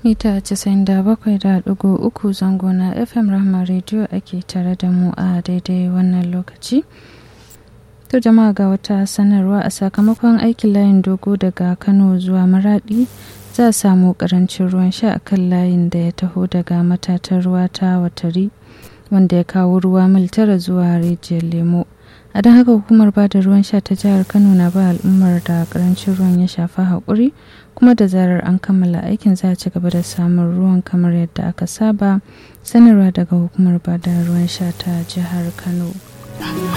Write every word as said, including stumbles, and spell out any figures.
mita casa'in da bakwai da ɗigo uku zango na F M Rahma Radio ake tare da mu a daidai wannan lokaci. To jama'a ga wata sanarwa a sakamakon aikin layin dogo daga Kano zuwa Maradi za a samu karancin ruwan sha a kan layin da ya taho daga matatar ruwa ta Watari wanda ya kawo ruwa mil tara zuwa rijiyar Lemo. A don haka hukumar ba da ruwan sha ta jihar Kano na ba al'ummar da karancin ruwan ya shafa haƙuri kuma da zarar an kammala aikin za a ci gaba da samun ruwan kamar yadda aka saba. Sanarwa daga hukumar ba da ruwan sha ta jihar Kano.